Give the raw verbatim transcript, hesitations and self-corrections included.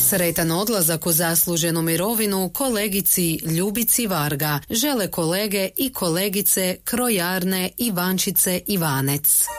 Sretan odlazak u zasluženu mirovinu kolegici Ljubici Varga žele kolege i kolegice Krojarne Ivančice Ivanec.